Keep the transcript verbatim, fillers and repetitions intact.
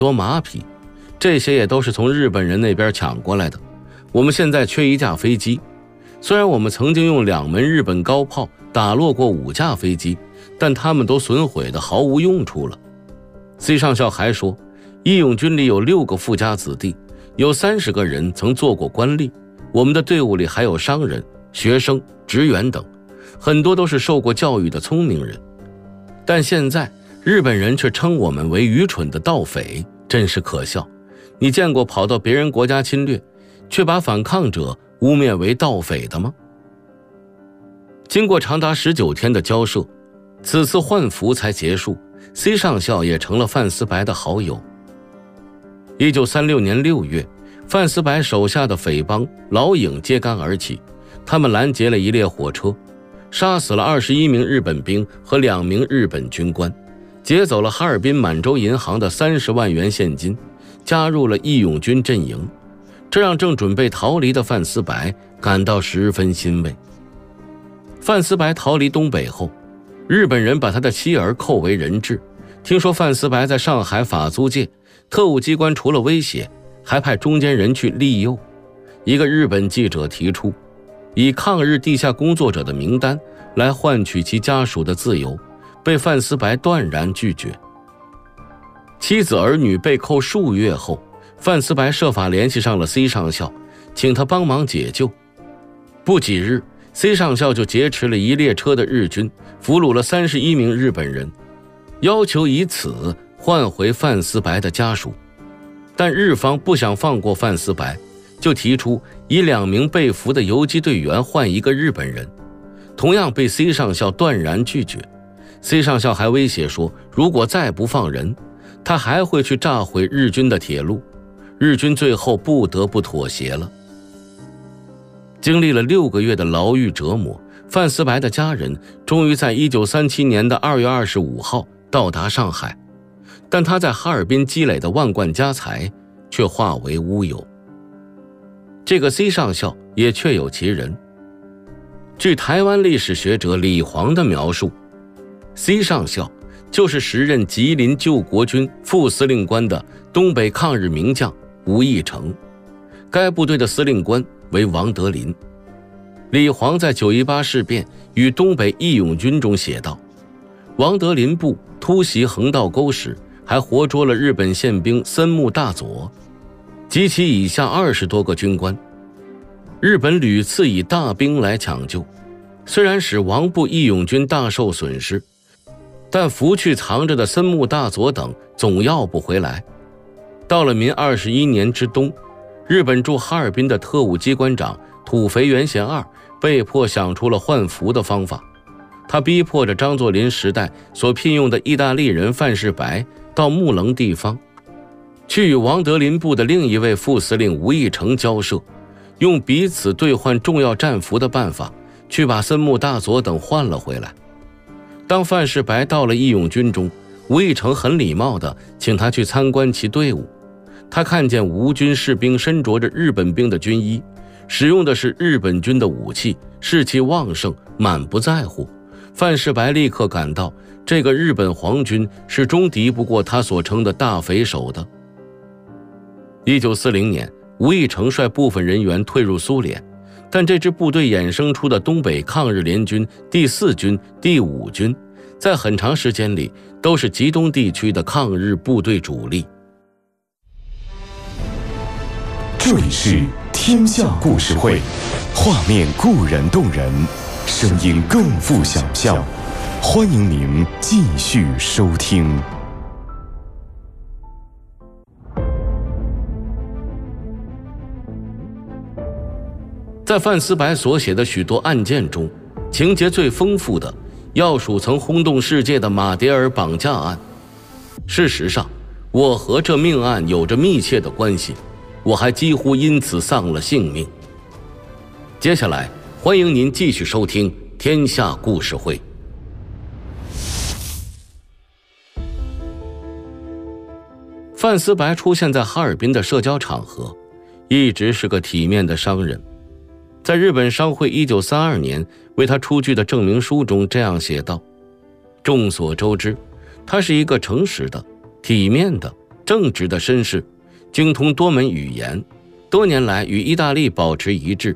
多马匹，这些也都是从日本人那边抢过来的。我们现在缺一架飞机，虽然我们曾经用两门日本高炮打落过五架飞机，但他们都损毁的毫无用处了。C 上校还说，义勇军里有六个富家子弟，有三十个人曾做过官吏，我们的队伍里还有商人、学生、职员等，很多都是受过教育的聪明人。但现在日本人却称我们为愚蠢的盗匪，真是可笑。你见过跑到别人国家侵略，却把反抗者污蔑为盗匪的吗？经过长达十九天的交涉，此次换俘才结束， C 上校也成了范思白的好友。一九三六年六月，范思白手下的匪帮老影揭竿而起，他们拦截了一列火车，杀死了二十一名日本兵和两名日本军官，劫走了哈尔滨满洲银行的三十万元现金，加入了义勇军阵营。这让正准备逃离的范思白感到十分欣慰。范思白逃离东北后，日本人把他的妻儿扣为人质。听说范思白在上海法租界，特务机关除了威胁，还派中间人去利诱。一个日本记者提出，以抗日地下工作者的名单来换取其家属的自由，被范思白断然拒绝。妻子儿女被扣数月后，范思白设法联系上了 C 上校，请他帮忙解救。不几日， C 上校就劫持了一列车的日军，俘虏了三十一名日本人，要求以此换回范思白的家属。但日方不想放过范思白，就提出以两名被俘的游击队员换一个日本人，同样被 C 上校断然拒绝。 C 上校还威胁说，如果再不放人，他还会去炸毁日军的铁路。日军最后不得不妥协了。经历了六个月的牢狱折磨，范思白的家人终于在一九三七年的二月二十五号到达上海，但他在哈尔滨积累的万贯家财却化为乌有。这个 C 上校也确有其人。据台湾历史学者李煌的描述， C 上校就是时任吉林救国军副司令官的东北抗日名将吴义成，该部队的司令官为王德林。李煌在九一八事变与东北义勇军中写道，王德林部突袭横道沟时，还活捉了日本宪兵森木大佐及其以下二十多个军官。日本屡次以大兵来抢救，虽然使王部义勇军大受损失，但俘去藏着的森木大佐等总要不回来。到了民二十一年之冬，日本驻哈尔滨的特务机关长土肥原贤二被迫想出了换俘的方法。他逼迫着张作霖时代所聘用的意大利人范世白到木棱地方，去与王德林部的另一位副司令吴义成交涉，用彼此兑换重要战俘的办法，去把森木大佐等换了回来。当范世白到了义勇军中，吴义成很礼貌地请他去参观其队伍。他看见吴军士兵身着着日本兵的军衣，使用的是日本军的武器，士气旺盛，满不在乎。范世白立刻感到这个日本皇军是终敌不过他所称的大匪首的。一九四零年，吴义成率部分人员退入苏联，但这支部队衍生出的东北抗日联军第四军、第五军，在很长时间里都是极东地区的抗日部队主力。 这里是天下故事会，画面固然动人，声音更富想象。欢迎您继续收听。 在范思白所写的许多案件中，情节最丰富的要数曾轰动世界的马迭尔绑架案。事实上，我和这命案有着密切的关系，我还几乎因此丧了性命。接下来，欢迎您继续收听《天下故事会》。范思白出现在哈尔滨的社交场合，一直是个体面的商人。在日本商会一九三二年为他出具的证明书中这样写道：众所周知，他是一个诚实的、体面的、 正直的绅士，精通多门语言，多年来与意大利保持一致，